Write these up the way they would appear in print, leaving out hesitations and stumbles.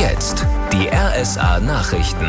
Jetzt die RSA Nachrichten.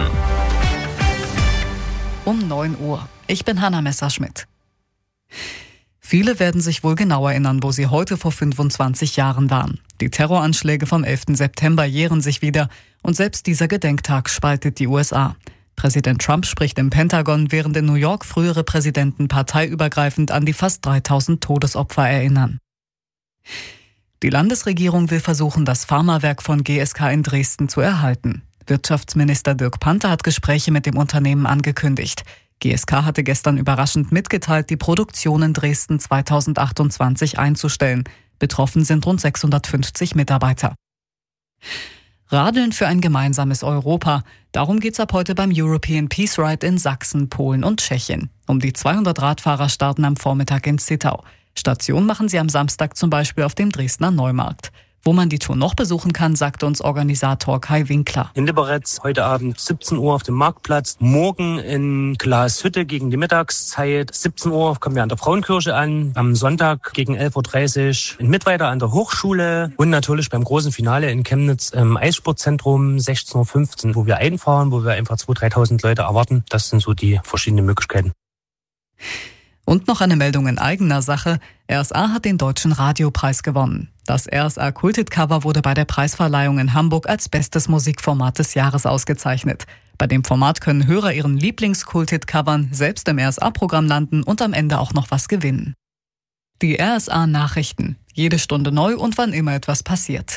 Um 9 Uhr. Ich bin Hanna Messerschmidt. Viele werden sich wohl genau erinnern, wo sie heute vor 25 Jahren waren. Die Terroranschläge vom 11. September jähren sich wieder und selbst dieser Gedenktag spaltet die USA. Präsident Trump spricht im Pentagon, während in New York frühere Präsidenten parteiübergreifend an die fast 3000 Todesopfer erinnern. Die Landesregierung will versuchen, das Pharmawerk von GSK in Dresden zu erhalten. Wirtschaftsminister Dirk Panther hat Gespräche mit dem Unternehmen angekündigt. GSK hatte gestern überraschend mitgeteilt, die Produktion in Dresden 2028 einzustellen. Betroffen sind rund 650 Mitarbeiter. Radeln für ein gemeinsames Europa. Darum geht's ab heute beim European Peace Ride in Sachsen, Polen und Tschechien. Um die 200 Radfahrer starten am Vormittag in Zittau. Station machen sie am Samstag zum Beispiel auf dem Dresdner Neumarkt. Wo man die Tour noch besuchen kann, sagte uns Organisator Kai Winkler. In Liberec heute Abend 17 Uhr auf dem Marktplatz. Morgen in Glashütte gegen die Mittagszeit. 17 Uhr kommen wir an der Frauenkirche an. Am Sonntag gegen 11.30 Uhr in Mittweida an der Hochschule. Und natürlich beim großen Finale in Chemnitz im Eissportzentrum 16.15 Uhr, wo wir einfahren, wo wir einfach 2.000, 3.000 Leute erwarten. Das sind so die verschiedenen Möglichkeiten. Und noch eine Meldung in eigener Sache. RSA hat den Deutschen Radiopreis gewonnen. Das RSA Kulthit-Cover wurde bei der Preisverleihung in Hamburg als bestes Musikformat des Jahres ausgezeichnet. Bei dem Format können Hörer ihren Lieblings-Kulthit-Covern selbst im RSA-Programm landen und am Ende auch noch was gewinnen. Die RSA Nachrichten. Jede Stunde neu und wann immer etwas passiert.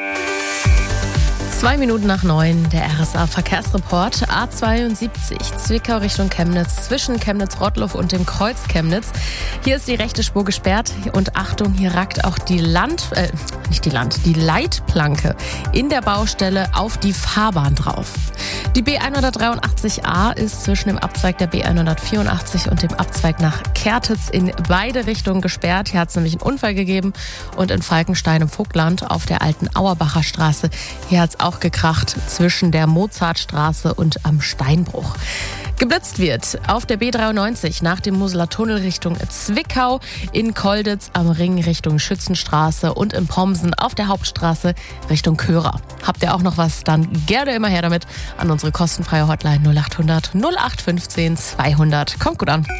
2 Minuten nach 9, der RSA Verkehrsreport. A72 Zwickau Richtung Chemnitz, zwischen Chemnitz-Rottloff und dem Kreuz Chemnitz. Hier ist die rechte Spur gesperrt und Achtung, hier ragt auch die Leitplanke in der Baustelle auf die Fahrbahn drauf. Die B183a ist zwischen dem Abzweig der B184 und dem Abzweig nach Kertitz in beide Richtungen gesperrt. Hier hat es nämlich einen Unfall gegeben und in Falkenstein im Vogtland auf der alten Auerbacher Straße. Hier hat es auch gekracht zwischen der Mozartstraße und am Steinbruch. Geblitzt wird auf der B93 nach dem Moseler Tunnel Richtung Zwickau, in Kolditz am Ring Richtung Schützenstraße und in Pomsen auf der Hauptstraße Richtung Körer. Habt ihr auch noch was? Dann gerne immer her damit an unsere kostenfreie Hotline 0800 0815 200. Kommt gut an.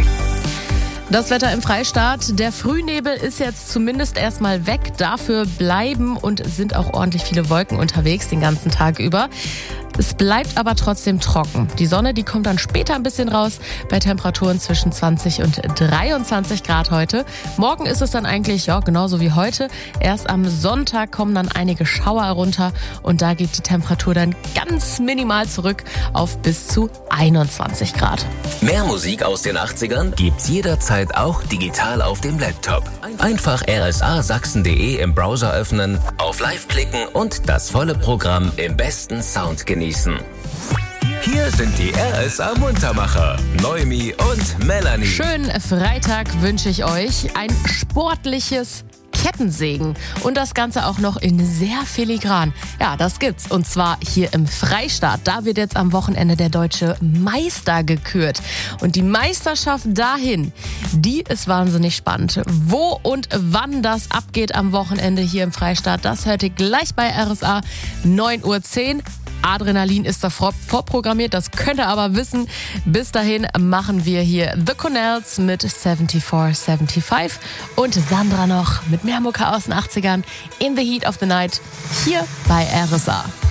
Das Wetter im Freistaat. Der Frühnebel ist jetzt zumindest erstmal weg. Dafür bleiben und sind auch ordentlich viele Wolken unterwegs den ganzen Tag über. Es bleibt aber trotzdem trocken. Die Sonne, die kommt dann später ein bisschen raus bei Temperaturen zwischen 20 und 23 Grad heute. Morgen ist es dann eigentlich genauso wie heute. Erst am Sonntag kommen dann einige Schauer herunter und da geht die Temperatur dann ganz minimal zurück auf bis zu 21 Grad. Mehr Musik aus den 80ern gibt's jederzeit auch digital auf dem Laptop. Einfach rsasachsen.de im Browser öffnen, auf Live klicken und das volle Programm im besten Sound genießen. Hier sind die RSA Muntermacher, Noemi und Melanie. Schönen Freitag wünsche ich euch. Ein sportliches Kettensägen und das Ganze auch noch in sehr filigran. Ja, das gibt's und zwar hier im Freistaat. Da wird jetzt am Wochenende der deutsche Meister gekürt und die Meisterschaft dahin, die ist wahnsinnig spannend. Wo und wann das abgeht am Wochenende hier im Freistaat, das hört ihr gleich bei RSA 9.10 Uhr. Adrenalin ist da vorprogrammiert, das könnt ihr aber wissen. Bis dahin machen wir hier The Connells mit 7475 und Sandra noch mit mehr Mucke aus den 80ern in the Heat of the Night hier bei RSA.